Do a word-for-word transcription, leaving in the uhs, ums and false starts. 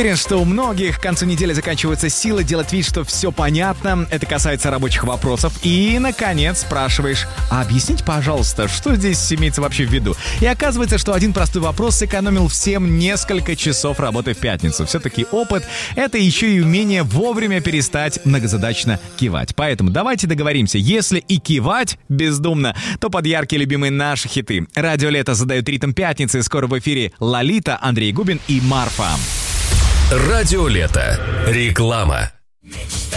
Уверен, что у многих к концу недели заканчиваются силы делать вид, что все понятно. Это касается рабочих вопросов. И, наконец, спрашиваешь: а объясните, пожалуйста, что здесь имеется вообще в виду? И оказывается, что один простой вопрос сэкономил всем несколько часов работы в пятницу. Все-таки опыт — это еще и умение вовремя перестать многозадачно кивать. Поэтому давайте договоримся: если и кивать бездумно, то под яркие любимые наши хиты. Радио Лето задают ритм пятницы. Скоро в эфире Лолита, Андрей Губин и Марфа. Радио Лето. Реклама.